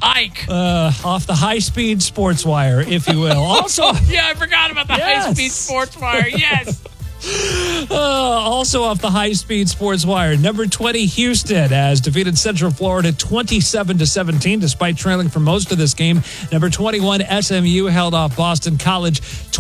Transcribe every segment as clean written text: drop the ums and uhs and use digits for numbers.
Ike. Off the high-speed sports wire, if you will. Also, yeah, I forgot about the high-speed sports wire. Yes. Also off the high-speed sports wire, number 20 Houston has defeated Central Florida 27-17, despite trailing for most of this game. Number 21 SMU held off Boston College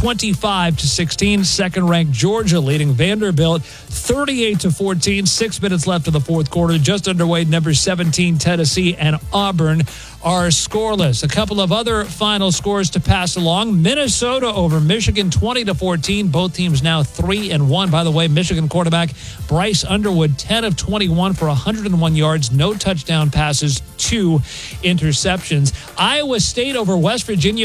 25-16. Second-ranked Georgia leading Vanderbilt 38-14. 6 minutes left in the fourth quarter, just underway. Number 17 Tennessee and Auburn are scoreless. A couple of other final scores to pass along. Minnesota over Michigan 20-14. Both teams now 3-1. By the way, Michigan quarterback Bryce Underwood 10 of 21 for 101 yards, no touchdown passes, 2 interceptions. Iowa State over West Virginia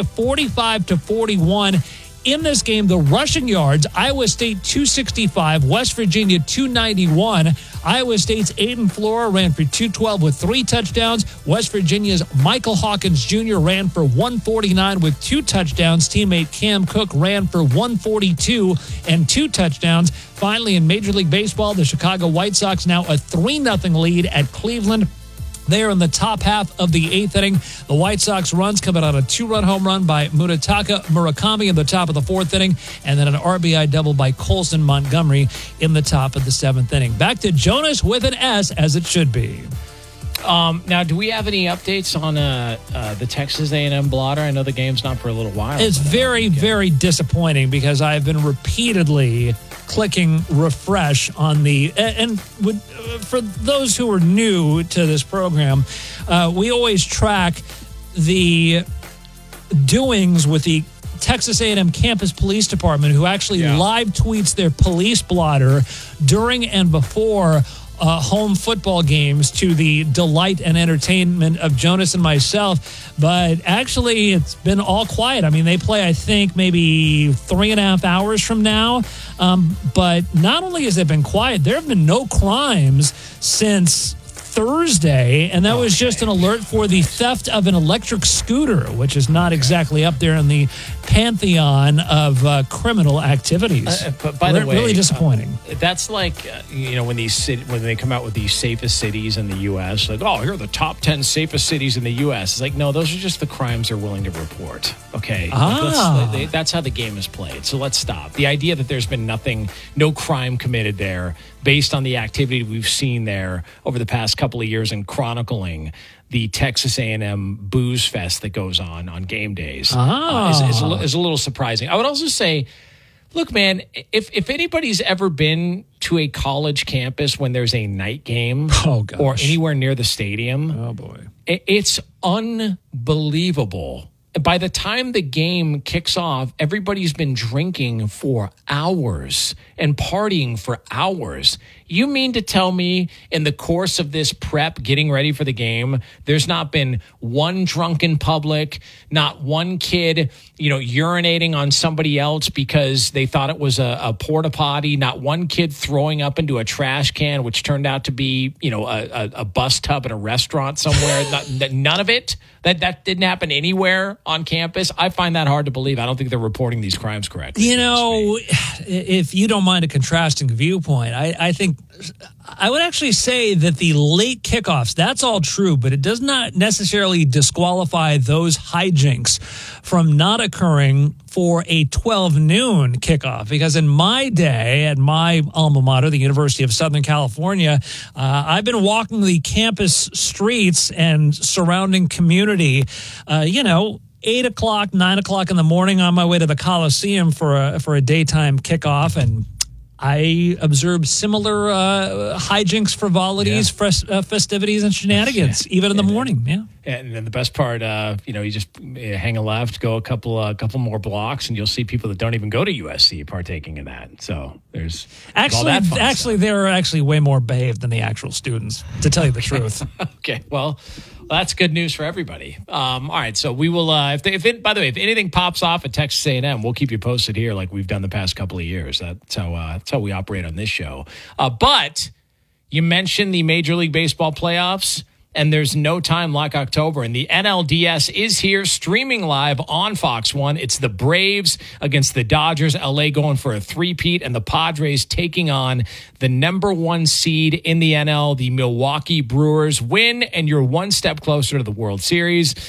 45-41. In this game, the rushing yards, Iowa State 265, West Virginia 291. Iowa State's Aiden Flora ran for 212 with 3 touchdowns. West Virginia's Michael Hawkins Jr. ran for 149 with 2 touchdowns. Teammate Cam Cook ran for 142 and 2 touchdowns. Finally, in Major League Baseball, the Chicago White Sox now a 3-0 lead at Cleveland. There in the top half of the 8th inning, the White Sox runs coming on a 2-run home run by Munetaka Murakami in the top of the 4th inning, and then an RBI double by Colson Montgomery in the top of the 7th inning. Back to Jonas with an S, as it should be. Now, do we have any updates on the Texas A&M blotter? I know the game's not for a little while. It's very, very disappointing because I've been repeatedly clicking refresh on the for those who are new to this program, we always track the doings with the Texas A&M Campus Police Department, who actually live tweets their police blotter during and before home football games to the delight and entertainment of Jonas and myself. But actually, it's been all quiet. I mean, they play, I think, maybe 3.5 hours from now. But not only has it been quiet, there have been no crimes since Thursday, and that was just an alert for the theft of an electric scooter, which is not exactly up there in the pantheon of criminal activities. But by the way, really disappointing. That's like when they come out with these safest cities in the U.S. Like, oh, here are the top 10 safest cities in the U.S. It's like, no, those are just the crimes they're willing to report. Okay, that's how the game is played. So let's stop. The idea that there's been no crime committed there, based on the activity we've seen there over the past couple of years and chronicling the Texas A&M booze fest that goes on game days is a little surprising. I would also say, look, man, if anybody's ever been to a college campus when there's a night game or anywhere near the stadium, it's unbelievable. By the time the game kicks off, everybody's been drinking for hours and partying for hours. You mean to tell me in the course of this prep, getting ready for the game, there's not been one drunk in public, not one kid, urinating on somebody else because they thought it was a porta potty, not one kid throwing up into a trash can, which turned out to be, a bus tub in a restaurant somewhere. None of it. That didn't happen anywhere on campus. I find that hard to believe. I don't think they're reporting these crimes correctly. If you don't mind a contrasting viewpoint, I think I would actually say that the late kickoffs, that's all true, but it does not necessarily disqualify those hijinks from not occurring for a 12 noon kickoff. Because in my day, at my alma mater, the University of Southern California, I've been walking the campus streets and surrounding community, 8 o'clock, 9 o'clock in the morning on my way to the Coliseum for a daytime kickoff, and I observed similar hijinks, frivolities, festivities, and shenanigans, even in the morning. Yeah. And then the best part, you just hang a left, go a couple more blocks, and you'll see people that don't even go to USC partaking in that. So there's they're actually way more behaved than the actual students, to tell you the truth. Okay, well, that's good news for everybody. All right, so we will. By the way, if anything pops off at Texas A&M, we'll keep you posted here, like we've done the past couple of years. That's how we operate on this show. But you mentioned the Major League Baseball playoffs, and there's no time like October. And the NLDS is here, streaming live on Fox 1. It's the Braves against the Dodgers. LA going for a three-peat, and the Padres taking on the number 1 seed in the NL, the Milwaukee Brewers. Win, and you're one step closer to the World Series.